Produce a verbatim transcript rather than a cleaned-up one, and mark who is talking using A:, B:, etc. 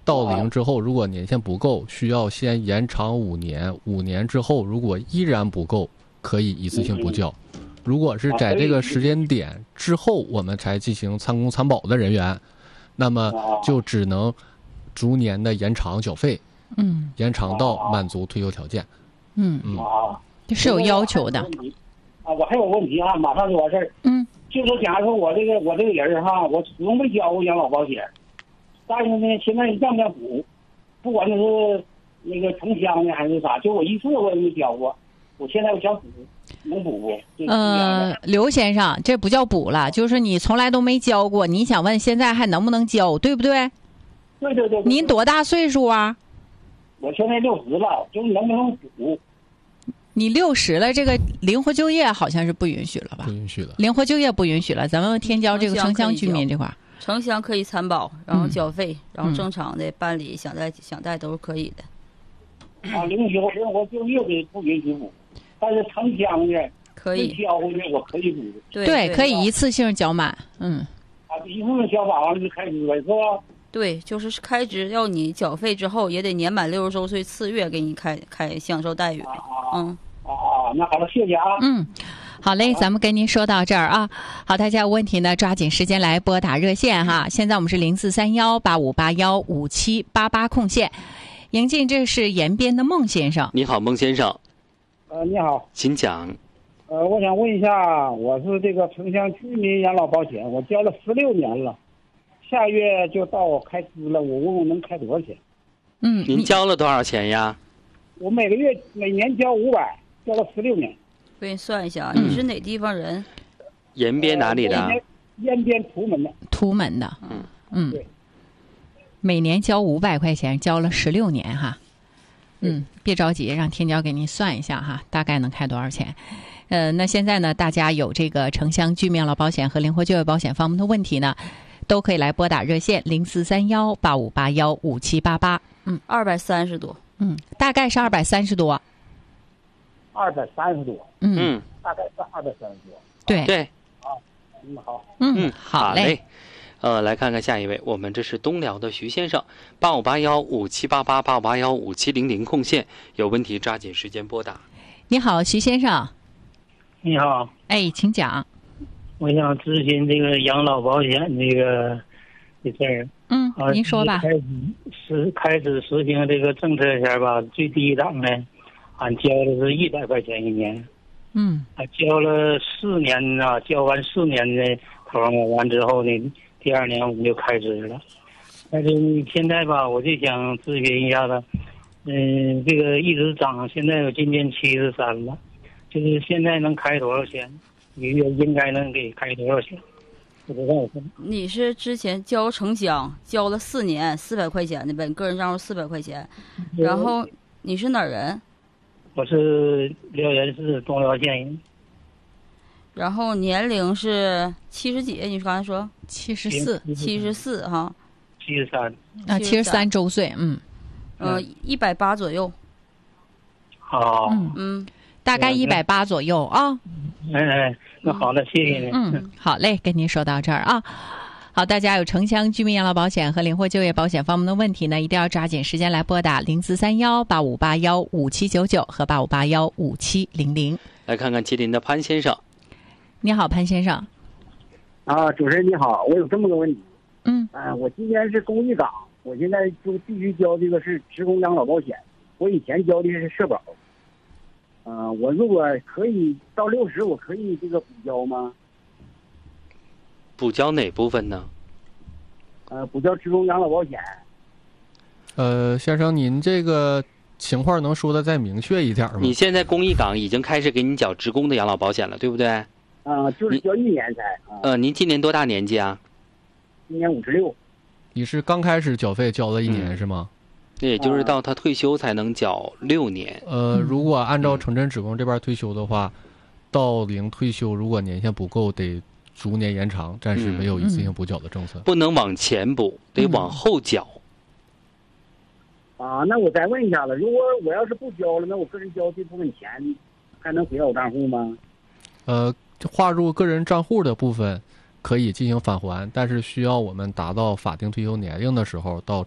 A: 到龄之后，如果年限不够，需要先延长五年，五年之后如果依然不够，可以一次性补交。如果是在这个时间点之后我们才进行参公参保的人员，那么就只能逐年的延长缴费，
B: 嗯，
A: 延长到满足退休条件。
B: 嗯
A: 嗯，
B: 这是有要求的。
C: 啊，我还有问题啊，马上就完事儿。
B: 嗯，
C: 就是假如说我这个我这个人哈，我始终没交过养老保险，但是呢，现在让不让补？不管是那个城乡的还是啥，就我一次我也没交过，我现在我想补，能补不？
B: 呃，刘先生，这不叫补了，就是你从来都没交过，你想问现在还能不能交，对不对？
C: 对对对。
B: 您多大岁数啊？
C: 我现在六十了，就是能不能补？
B: 你六十了，这个灵活就业好像是不允许了吧？
A: 不允许了，
B: 灵活就业不允许了。咱们添交这个城乡居民这块，
D: 城乡可以参保，然后缴费，
B: 嗯、
D: 然后正常的办理想贷想贷都是可以的。
C: 啊，灵活灵活就业的不允许补，但是城乡的
D: 可以
C: 交回去，我可以补。
D: 对
B: 对，可以一次性缴满。嗯。
C: 啊，一次性交满完了就开支了，是吧？
D: 对，就是开支要你缴费之后，也得年满六十周岁次月给你开开享受待遇。
C: 啊、
D: 嗯。
C: 啊，那好了，谢谢啊。
B: 嗯，好嘞，咱们跟您说到这儿啊。好，大家有问题呢，抓紧时间来拨打热线哈。现在我们是零四三幺八五八幺五七八八空线。迎进，这是延边的孟先生。
E: 你好，孟先生。
C: 呃，你好，
E: 请讲。
C: 呃，我想问一下，我是这个城乡居民养老保险，我交了十六年了，下月就到我开支了，我问问能开多少钱？
B: 嗯，
E: 您交了多少钱呀？
C: 我每个月每年交五百。交了十六年，
D: 我给你算一下，你是哪地方人？
E: 延边哪里的？
C: 呃、延边图门的。
B: 图门的，
E: 嗯
B: 嗯，
C: 对。
B: 每年交五百块钱，交了十六年哈。嗯，别着急，让天骄给您算一下哈，大概能开多少钱？呃，那现在呢，大家有这个城乡居民养老保险和灵活就业保险方面的问题呢，都可以来拨打热线零四三幺八五八幺五七八八。嗯，
D: 二百三十多。
B: 嗯，大概是二百三十多。
C: 二百三十多，
B: 嗯，
C: 大概是二百三十多，
B: 对
E: 对，
C: 啊，嗯好，
B: 嗯
E: 好嘞，呃，来看看下一位，我们这是东辽的徐先生，八五八幺五七八八八五八幺五七零零空线，有问题抓紧时间拨打。
B: 你好，徐先生。
F: 你好，
B: 哎，请讲。
F: 我想咨询这个养老保险这个的事儿。
B: 嗯，您说吧。
F: 开始实开始实行这个政策前吧，最低档呢。俺交的是一百块钱一年，
B: 嗯，
F: 啊，交了四年啊，交完四年的头完之后呢，第二年我们就开支了。但是现在吧，我就想咨询一下子，嗯，这个一直涨，现在我今年七十三了，就是现在能开多少钱？一个月应该能给开多少钱？不知道。
D: 你是之前交城乡交了四年四百块钱的呗，个人账户四百块钱，然后你是哪儿人？
F: 我是辽源市东辽县人，
D: 然后年龄是七十几？你刚才说
B: 七十四，
D: 七十四哈，
F: 七十三
B: 啊，七十三周岁，嗯，
D: 呃，一百八左右。
F: 好，
B: 嗯
D: 嗯，
B: 大概一百八左右啊。
F: 哎哎，那好的，谢谢您。
B: 嗯，好嘞，跟您说到这儿啊。好，大家有城乡居民养老保险和灵活就业保险方面的问题呢，一定要抓紧时间来拨打零四三幺八五八幺五七九九和八五八幺五七零零。
E: 来看看吉林的潘先生。
B: 你好，潘先生。
G: 啊，主持人你好，我有这么个问题。
B: 嗯。
G: 啊，我今年是公益岗，我现在就必须交这个是职工养老保险，我以前交的是社保。啊，我如果可以到六十，我可以这个补交吗？
E: 补交哪部分呢？
G: 呃，补交职工养老保险。
A: 呃，先生，您这个情况能说的再明确一点吗？
E: 你现在公益岗已经开始给你缴职工的养老保险了，对不对？
G: 啊、呃，就是交一年才。啊、
E: 呃，您今年多大年纪啊？
G: 今年五十六。
A: 你是刚开始缴费交了一年、嗯、是吗？
E: 那也就是到他退休才能缴六年。
A: 呃，如果按照城镇职工这边退休的话，到龄退休如果年限不够得逐年延长，暂时没有一次性补缴的政策。
E: 嗯、不能往前补，得往后缴。
G: 啊，那我再问一下子，如果我要是不交了，那我个人交这部分钱还能回到我账户吗？
A: 呃，划入个人账户的部分可以进行返还，但是需要我们达到法定退休年龄的时候，到